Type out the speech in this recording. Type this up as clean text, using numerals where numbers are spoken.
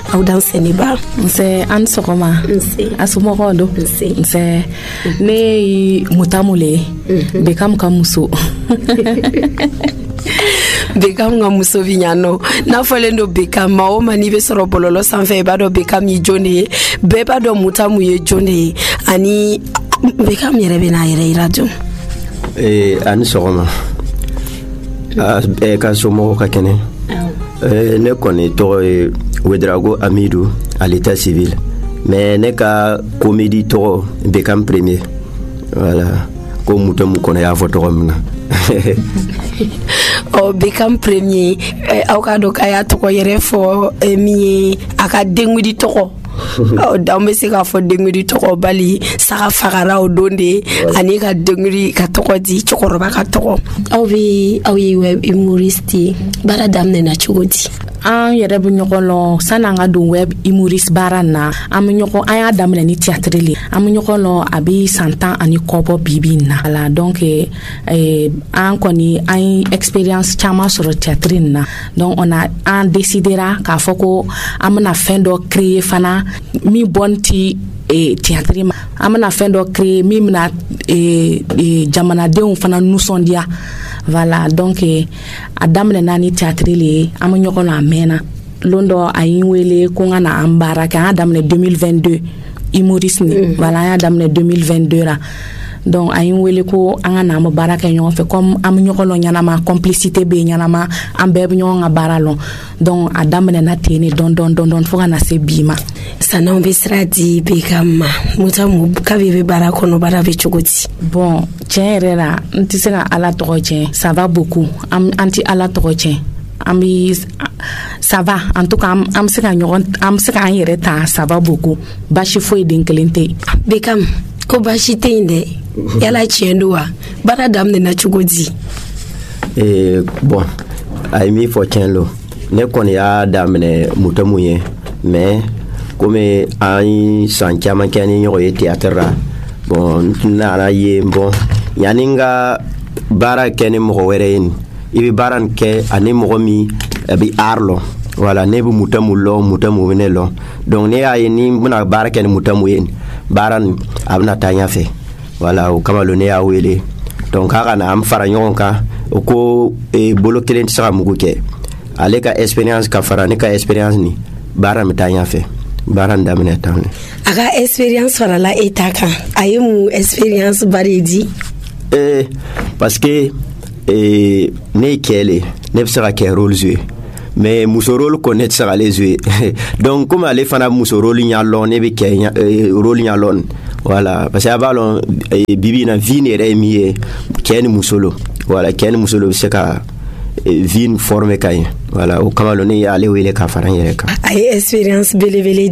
aw dan seniba nse an sogoma asumoko do nse ne mutamule bekam kamuso Bekam nga muso vinyano na fɔlen do Bekam ma o mani be sɔrɔ bɔlɔlɔ sanfɛ ba do Bekam ye jɔn de ye bɛɛ b'a dɔn Mutamu ye jɔn de ye ani Bekam yɛrɛ bɛ n'a yɛrɛ yira dun ani sɔgɔma ka somɔgɔw ka kɛnɛ ne kɔni tɔgɔ ye Wedrago Amidou à l'état civil mais ne ka comédie tɔgɔ Bekam premier voilà ko Mutamu kɔnɔ y'a fɔ tɔgɔ min na Bekam premier aw ka dɔn k'a y'a tɔgɔ yɛrɛ fɔ min ye a ka dengudi tɔgɔ dan bɛ se k'a fɔ dengudi tɔgɔ bali saga fagara o don de ani ka dengudi ka tɔgɔ di cɛkɔrɔba ka tɔgɔ aw ye web humoriste ye baara daminɛna cogo di an yɛrɛ bɛ ɲɔgɔn lɔn san'an ka don web humoriste baara na an y'a daminɛ ni théâtre le an bɛ ɲɔgɔn lɔn a bɛ san 10 ani kɔ bɔ bibi na voilà donc an kɔni an ye expérience caman sɔrɔ théâtre na donc an décidera k'a fɔ ko an bɛna fɛn dɔ créer fana min bɔn ti théâtre ma an bɛna fɛn dɔ créer min bɛna jamanadenw fana nisɔndiya voilà donc a daminɛna ni théâtre le ye an bɛ ɲɔgɔn na a mɛnna lon dɔ a yi wele ko n ka na an baara kɛ an y'a daminɛ 2022 humoriste ni voilà an y'a daminɛ 2022 la donc a yi wele ko an ka na an bɛ baara kɛ ɲɔgɔn fɛ comme an bɛ ɲɔgɔn lɔn ɲanama complicité bɛ ɲanama an bɛɛ bɛ ɲɔgɔn ka baara lɔn donc a daminɛna ten ne dɔn fo ka na se bi ma san'anw bɛ sira di Bekam ma Mutamu kabi bɛ baara kɔnɔ baara bɛ cogo di bon tiɲɛ yɛrɛ la n tɛ se ka Ala tɔgɔ tiɲɛ ça va beaucoup an tɛ Ala tɔgɔ tiɲɛ an bɛ ça va en tout cas an bɛ se k'an yɛrɛ ta ça va beaucoup baasi foyi den kelen tɛ Bekam ko baasi tɛ yen dɛ yala tiɲɛ don wa baara daminɛna cogo di bon a ye min fɔ tiɲɛ lo ne kɔni y'a daminɛ Mutamu ye mais komi an ye san caman kɛ ni ɲɔgɔn ye théâtre la bon n nana ye bon yanni n ka baara kɛ ni mɔgɔ wɛrɛ ye i bɛ baara nin kɛ ani mɔgɔ min a bɛ art lɔn voilà ne bɛ Mutamu lɔn Mutamu bɛ ne lɔn donc ne y'a ye ni n bɛna baara kɛ ni Mutamu ye baara nin a bɛna taa ɲɛfɛ voilà o kama ne y'a wele donc k'a ka na an fara ɲɔgɔn kan o ko bolo kelen tɛ se ka mugu kɛ ale ka expérience ka fara ne ka expérience ni baara bɛ taa ɲɛfɛ baara in daminɛ tan a ka expérience farala e ta kan a ye mun expérience ba de di parce que ne ye cɛ le ne bɛ se ka kɛ rôle jouer mais muso rôle ko ne tɛ se k'ale jouer donc comme ale fana muso rôle ɲa lɔn ne bɛ kɛ rôle ɲa lɔn voilà parce que a b'a lɔn bibi na vie ni yɛrɛ ye min ye cɛ ni muso lo voilà cɛ ni muso lo bɛ se ka vie former ka ɲɛ voilà o kama ne y'ale wele ka fara n yɛrɛ kan a ye expérience belebele